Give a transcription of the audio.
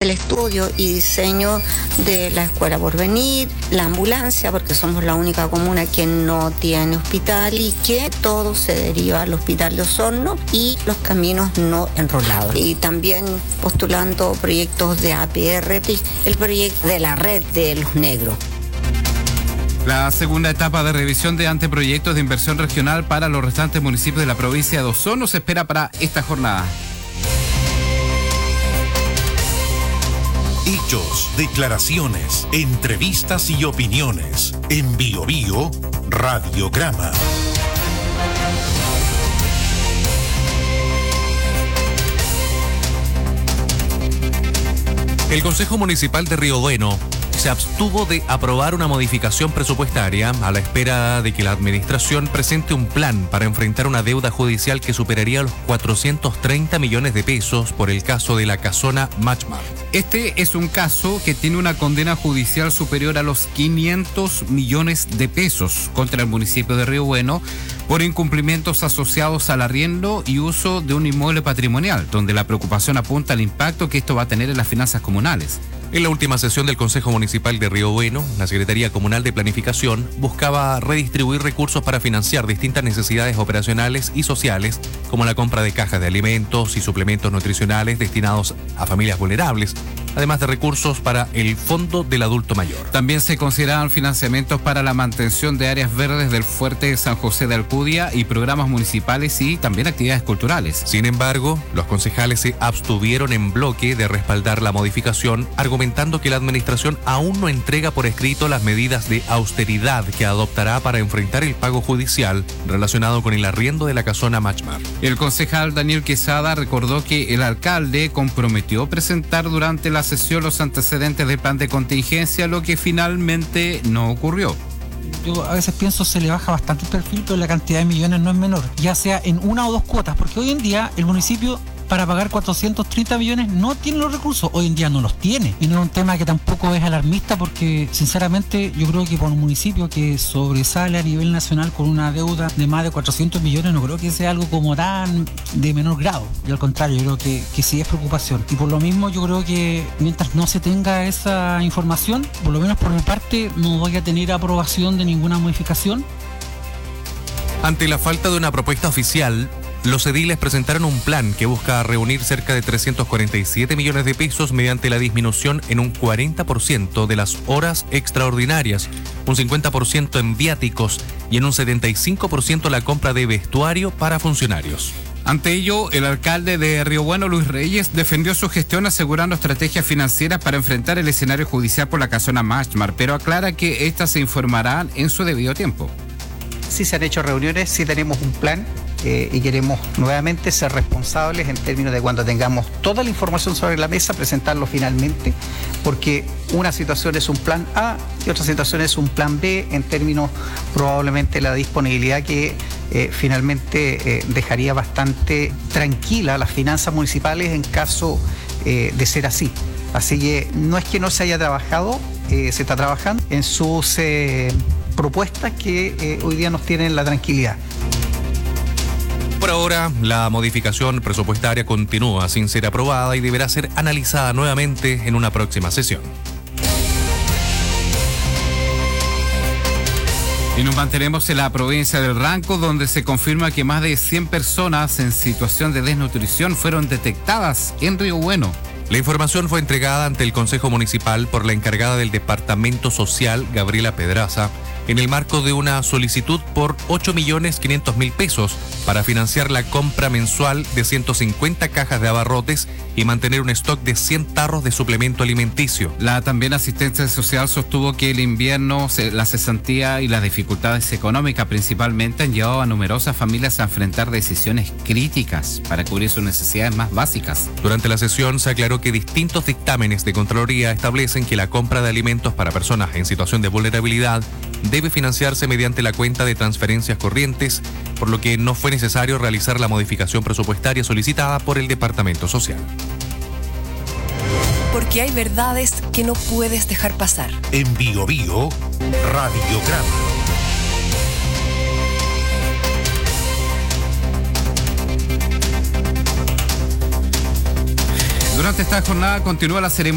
el estudio y diseño de la Escuela Porvenir, la ambulancia, porque somos la única comuna que no tiene hospital y que todo se deriva al Hospital de Osorno, y los caminos no enrolados. Y también postulando proyectos de APR, el proyecto de la red de los negros. La segunda etapa de revisión de anteproyectos de inversión regional para los restantes municipios de la provincia de Osorno se espera para esta jornada. Hechos, declaraciones, entrevistas y opiniones. En BioBio Radiograma. El Consejo Municipal de Río Bueno se abstuvo de aprobar una modificación presupuestaria a la espera de que la administración presente un plan para enfrentar una deuda judicial que superaría los 430 millones de pesos por el caso de la casona Machmar. Este es un caso que tiene una condena judicial superior a los 500 millones de pesos contra el municipio de Río Bueno por incumplimientos asociados al arriendo y uso de un inmueble patrimonial, donde la preocupación apunta al impacto que esto va a tener en las finanzas comunales. En la última sesión del Consejo Municipal de Río Bueno, la Secretaría Comunal de Planificación buscaba redistribuir recursos para financiar distintas necesidades operacionales y sociales, como la compra de cajas de alimentos y suplementos nutricionales destinados a familias vulnerables, además de recursos para el Fondo del Adulto Mayor. También se consideraron financiamientos para la mantención de áreas verdes del Fuerte de San José de Alcudia y programas municipales y también actividades culturales. Sin embargo, los concejales se abstuvieron en bloque de respaldar la modificación, argumentando que la administración aún no entrega por escrito las medidas de austeridad que adoptará para enfrentar el pago judicial relacionado con el arriendo de la casona Machmar. El concejal Daniel Quesada recordó que el alcalde comprometió presentar durante la sesión los antecedentes del plan de contingencia, lo que finalmente no ocurrió. Yo a veces pienso se le baja bastante el perfil, pero la cantidad de millones no es menor, ya sea en una o dos cuotas, porque hoy en día el municipio para pagar 430 millones no tiene los recursos, hoy en día no los tiene, y no es un tema que tampoco es alarmista, porque sinceramente yo creo que por un municipio que sobresale a nivel nacional con una deuda de más de 400 millones, no creo que sea algo como tan de menor grado, y al contrario, yo creo que sí es preocupación, y por lo mismo yo creo que mientras no se tenga esa información, por lo menos por mi parte, no voy a tener aprobación de ninguna modificación. Ante la falta de una propuesta oficial, los ediles presentaron un plan que busca reunir cerca de 347 millones de pesos mediante la disminución en un 40% de las horas extraordinarias, un 50% en viáticos y en un 75% la compra de vestuario para funcionarios. Ante ello, el alcalde de Río Bueno, Luis Reyes, defendió su gestión asegurando estrategias financieras para enfrentar el escenario judicial por la casona Machmar, pero aclara que éstas se informarán en su debido tiempo. Sí se han hecho reuniones, sí tenemos un plan y queremos nuevamente ser responsables en términos de cuando tengamos toda la información sobre la mesa, presentarlo finalmente, porque una situación es un plan A y otra situación es un plan B en términos probablemente la disponibilidad que finalmente dejaría bastante tranquila las finanzas municipales en caso de ser así. Así que no es que no se haya trabajado, se está trabajando en sus propuestas que hoy día nos tienen la tranquilidad. Por ahora, la modificación presupuestaria continúa sin ser aprobada y deberá ser analizada nuevamente en una próxima sesión. Y nos mantenemos en la provincia del Ranco, donde se confirma que más de 100 personas en situación de desnutrición fueron detectadas en Río Bueno. La información fue entregada ante el Consejo Municipal por la encargada del Departamento Social, Gabriela Pedraza, en el marco de una solicitud por 8.500.000 pesos para financiar la compra mensual de 150 cajas de abarrotes y mantener un stock de 100 tarros de suplemento alimenticio. La también asistencia social sostuvo que el invierno, la cesantía y las dificultades económicas principalmente han llevado a numerosas familias a enfrentar decisiones críticas para cubrir sus necesidades más básicas. Durante la sesión se aclaró que distintos dictámenes de Contraloría establecen que la compra de alimentos para personas en situación de vulnerabilidad debe financiarse mediante la cuenta de transferencias corrientes, por lo que no fue necesario realizar la modificación presupuestaria solicitada por el Departamento Social. Porque hay verdades que no puedes dejar pasar. En BioBio Radiograma. Durante esta jornada continúa la ceremonia